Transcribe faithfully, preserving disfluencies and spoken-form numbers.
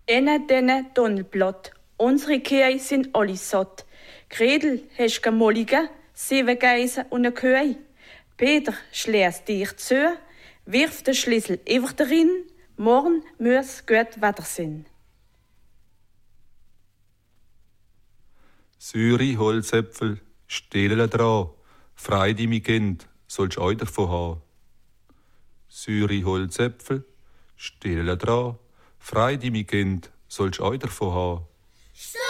Enne denne Donnerblott, unsere Kühe sind alle satt. Gretel, hast du Mollige, sieben Geißen und eine Kühe? Peter, schließ dich zu, wirf den Schlüssel einfach darin, morgen muss gut Wetter sein. Säure, Holzäpfel, Stehlen dran, Freude, mi Kind, sollst auch davon haben. Säure, Holzäpfel, Stehlen dran, Freude, mi Kind, sollst auch davon haben.